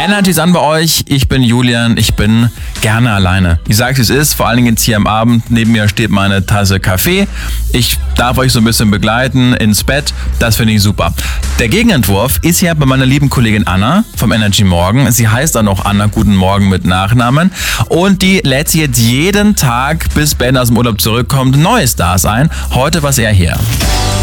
Energy ist an bei euch. Ich bin Julian. Ich bin gerne alleine. Ich sage es ist, vor allen Dingen jetzt hier am Abend. Neben mir steht meine Tasse Kaffee. Ich darf euch so ein bisschen begleiten ins Bett. Das finde ich super. Der Gegenentwurf ist ja bei meiner lieben Kollegin Anna vom Energy Morgen. Sie heißt auch noch Anna Guten Morgen mit Nachnamen. Und die lädt sie jetzt jeden Tag, bis Ben aus dem Urlaub zurückkommt, neue Stars ein. Heute war es eher hier.